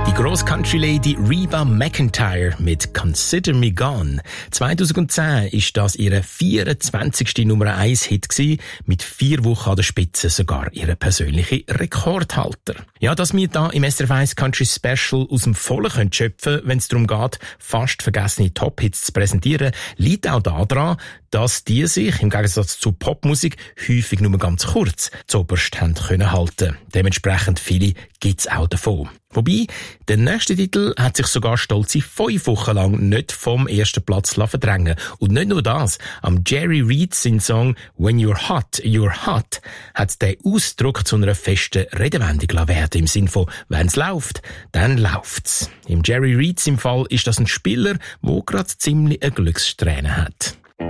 Die Gross-Country-Lady Reba McEntire mit «Consider Me Gone». 2010 ist das ihre 24. Nummer-1-Hit gewesen, mit 4 Wochen an der Spitze sogar ihre persönliche Rekordhalter. Ja, dass wir da im SRF 1 Country Special aus dem Vollen schöpfen können, wenn es darum geht, fast vergessene Top-Hits zu präsentieren, liegt auch daran, dass die sich, im Gegensatz zu Popmusik, häufig nur ganz kurz zuoberst haben können halten. Dementsprechend viele gibt's auch davon. Wobei, der nächste Titel hat sich sogar stolze 5 Wochen lang nicht vom ersten Platz verdrängen. Und nicht nur das, am Jerry Reed sein Song «When You're Hot» hat der Ausdruck zu einer festen Redewendung werden, im Sinn von «Wenn's läuft, dann läuft's». Im Jerry Reed im Fall ist das ein Spieler, der gerade ziemlich eine Glückssträhne hat.